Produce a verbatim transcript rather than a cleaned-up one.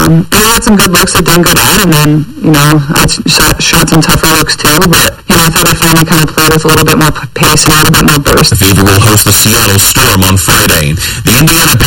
Um, I had some good looks that didn't go bad, and then, you know, I shot, shot some tougher looks too, but, you know, I thought I finally kind of played with a little bit more pace and a little bit more burst. Fever will host the Seattle Storm on Friday. The Indiana